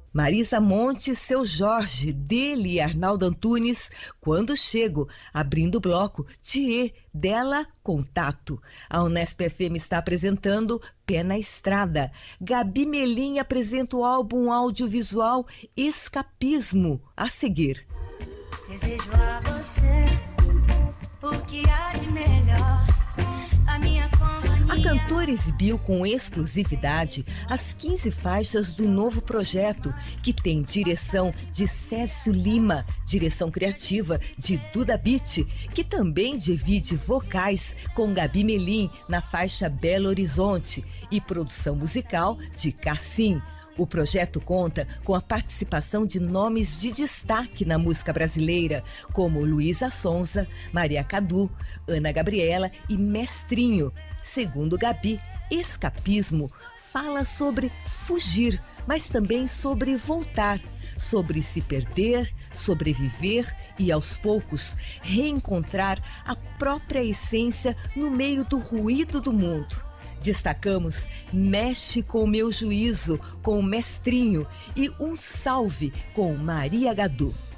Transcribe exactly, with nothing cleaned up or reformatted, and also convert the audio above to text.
Marisa Monte, Seu Jorge, dele e Arnaldo Antunes, Quando Chego, abrindo o bloco, Thier, dela, Contato. A Unesp F M está apresentando Pé na Estrada. Gabi Melim apresenta o álbum audiovisual Escapismo, a seguir. Desejo a você o que há de melhor, a minha companhia. A cantora exibiu com exclusividade as quinze faixas do novo projeto, que tem direção de Sérgio Lima, direção criativa de Duda Beat, que também divide vocais com Gabi Melim na faixa Belo Horizonte, e produção musical de Cassim. O projeto conta com a participação de nomes de destaque na música brasileira, como Luísa Sonza, Maria Cadu, Ana Gabriela e Mestrinho. Segundo Gabi, Escapismo fala sobre fugir, mas também sobre voltar, sobre se perder, sobreviver e, aos poucos, reencontrar a própria essência no meio do ruído do mundo. Destacamos Mexe com o Meu Juízo, com o Mestrinho, e Um Salve, com Maria Gadu.